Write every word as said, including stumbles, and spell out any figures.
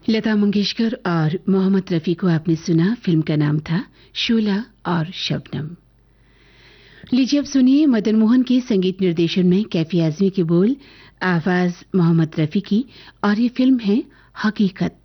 लता मंगेशकर और मोहम्मद रफ़ी को आपने सुना। फिल्म का नाम था शोला और शबनम। लीजिए अब सुनिए मदन मोहन के संगीत निर्देशन में कैफी आज़मी के बोल, आवाज मोहम्मद रफ़ी की, और ये फिल्म है हकीकत।